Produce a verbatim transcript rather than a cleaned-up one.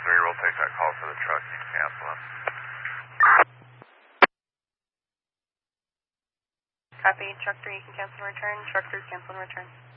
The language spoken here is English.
three, we'll take that call for the truck. You can cancel it. Copy. Truck three, you can cancel and return. Truck three, cancel and return.